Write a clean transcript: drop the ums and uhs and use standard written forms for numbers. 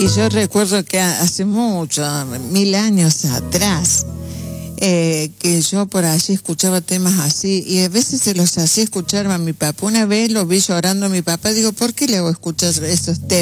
Y yo recuerdo que hace mucho, 1000 años atrás, que yo por allí escuchaba temas así, y a veces se los hacía escuchar a mi papá. Una vez lo vi llorando a mi papá, digo, ¿por qué le hago escuchar esos temas?